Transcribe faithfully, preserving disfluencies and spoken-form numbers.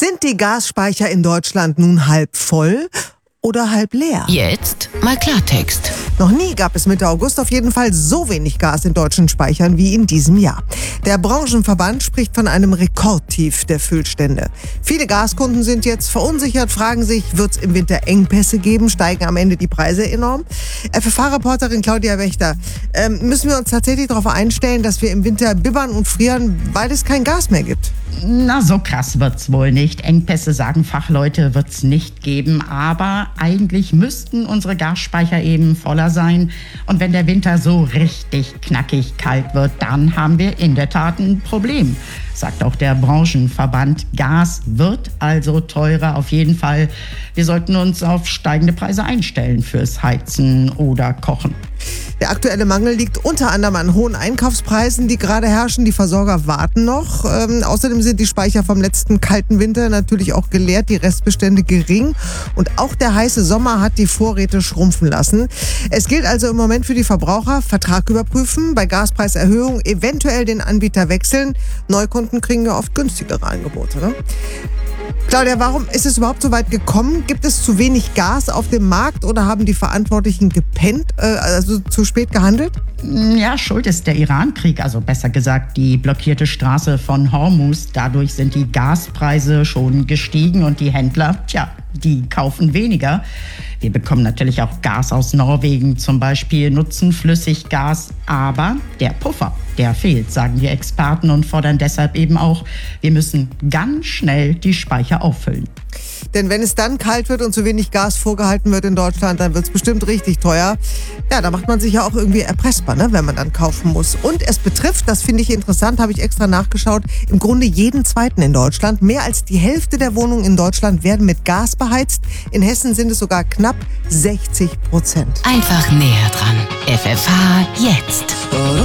Sind die Gasspeicher in Deutschland nun halb voll oder halb leer? Jetzt mal Klartext. Noch nie gab es Mitte August auf jeden Fall so wenig Gas in deutschen Speichern wie in diesem Jahr. Der Branchenverband spricht von einem Rekordtief der Füllstände. Viele Gaskunden sind jetzt verunsichert, fragen sich, wird es im Winter Engpässe geben, steigen am Ende die Preise enorm? F F H-Reporterin Claudia Wächter, ähm, müssen wir uns tatsächlich darauf einstellen, dass wir im Winter bibbern und frieren, weil es kein Gas mehr gibt? Na, so krass wird's wohl nicht. Engpässe, sagen Fachleute, wird's nicht geben. Aber eigentlich müssten unsere Gasspeicher eben voller sein. Und wenn der Winter so richtig knackig kalt wird, dann haben wir in der Tat ein Problem, sagt auch der Branchenverband. Gas wird also teurer, auf jeden Fall. Wir sollten uns auf steigende Preise einstellen fürs Heizen oder Kochen. Der aktuelle Mangel liegt unter anderem an hohen Einkaufspreisen, die gerade herrschen. Die Versorger warten noch. Ähm, außerdem sind die Speicher vom letzten kalten Winter natürlich auch geleert, die Restbestände gering. Und auch der heiße Sommer hat die Vorräte schrumpfen lassen. Es gilt also im Moment für die Verbraucher: Vertrag überprüfen, bei Gaspreiserhöhung eventuell den Anbieter wechseln. Neukunden kriegen ja oft günstigere Angebote, ne? Claudia, warum ist es überhaupt so weit gekommen? Gibt es zu wenig Gas auf dem Markt oder haben die Verantwortlichen gepennt, äh, also zu spät gehandelt? Ja, schuld ist der Iran-Krieg, also besser gesagt die blockierte Straße von Hormuz. Dadurch sind die Gaspreise schon gestiegen und die Händler, tja, die kaufen weniger. Wir bekommen natürlich auch Gas aus Norwegen zum Beispiel, nutzen Flüssiggas, aber der Puffer, der fehlt, sagen die Experten, und fordern deshalb eben auch, wir müssen ganz schnell die Speicher auffüllen. Denn wenn es dann kalt wird und zu wenig Gas vorgehalten wird in Deutschland, dann wird es bestimmt richtig teuer. Ja, da macht man sich ja auch irgendwie erpressbar, ne, wenn man dann kaufen muss. Und es betrifft, das finde ich interessant, habe ich extra nachgeschaut, im Grunde jeden Zweiten in Deutschland. Mehr als die Hälfte der Wohnungen in Deutschland werden mit Gas beheizt. In Hessen sind es sogar knapp sechzig Prozent. Einfach näher dran. F F H jetzt.